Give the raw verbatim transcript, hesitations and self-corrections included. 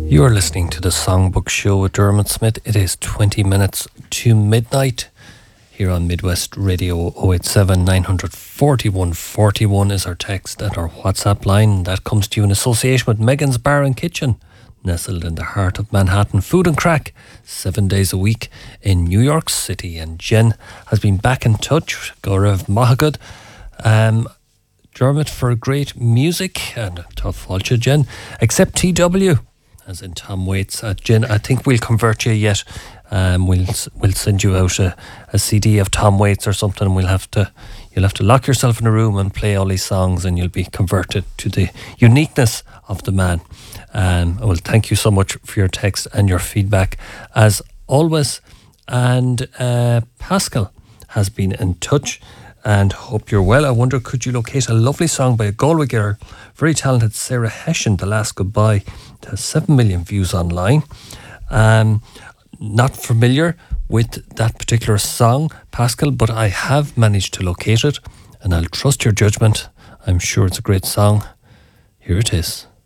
You are listening to the Songbook Show with Dermot Smith. It is twenty minutes to midnight here on Midwest Radio. oh eight seven, nine four one, four one is our text and our WhatsApp line. That comes to you in association with Megan's Bar and Kitchen, nestled in the heart of Manhattan. Food and crack, seven days a week in New York City. And Jen has been back in touch. Gaurav Mahagad. Um, Dermot, for great music and tough fault you, Jen. Except T W, as in Tom Waits. Uh, Jen, I think we'll convert you yet. Um, we'll we'll send you out a, a C D of Tom Waits or something. We'll have to you'll have to lock yourself in a room and play all these songs, and you'll be converted to the uniqueness of the man. Um, well, thank you so much for your text and your feedback as always. And uh, Pascal has been in touch. And hope you're well. I wonder, could you locate a lovely song by a Galway girl, very talented Sarah Hession, The Last Goodbye? It has seven million views online. Um, not familiar with that particular song, Pascal, but I have managed to locate it, and I'll trust your judgment. I'm sure it's a great song. Here it is.